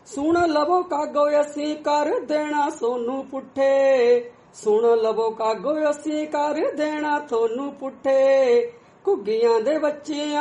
ਸੁਣ ਲਵੋ ਕਾਗੋ ਅਸੀਂ ਕਰ ਦੇਣਾ ਸੋਨੂੰ ਪੁੱਠੇ। ਸੁਣ ਲਵੋ ਕਾਗੋ ਅਸੀਂ ਕਰ ਦੇਣਾ ਤੁਹਾਨੂੰ ਪੁੱਠੇ। ਘੁੱਗੀਆਂ ਦੇ ਬੱਚਿਆਂ